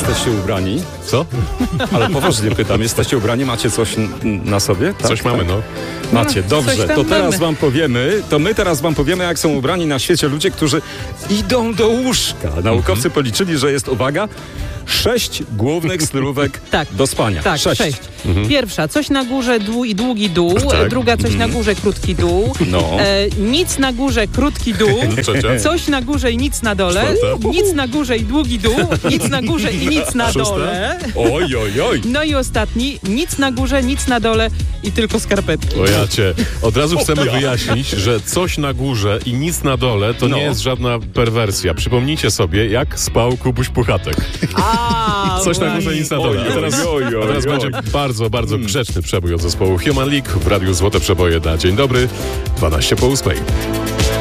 Jesteście ubrani? Co? Ale poważnie pytam, jesteście ubrani? Macie coś na sobie? Tak, Coś mamy, no. Macie, Coś dobrze. tam To teraz mamy. wam powiemy, my teraz wam powiemy, jak są ubrani na świecie ludzie, którzy idą do łóżka. Naukowcy policzyli, że jest, uwaga, 6 głównych stylówek Tak. do spania. Tak, 6. Pierwsza, coś na górze długi dół. Tak. Druga, coś na górze krótki dół. No. Nic na górze, krótki dół. Trzecia. Coś na górze i nic na dole. Czwarta. Nic na górze i długi dół. Nic na górze i nic na Szósta. dole. Oj, oj, oj. No i ostatni, nic na górze, nic na dole i tylko skarpetki. O ja cię. Od razu chcemy wyjaśnić, że coś na górze i nic na dole to No. nie jest żadna perwersja. Przypomnijcie sobie, jak spał Kubuś Puchatek. Coś na górze, nic na dole. A teraz będzie bardzo, bardzo grzeczny przebój od zespołu Human League w Radiu Złote Przeboje na dzień dobry, 12 po 8.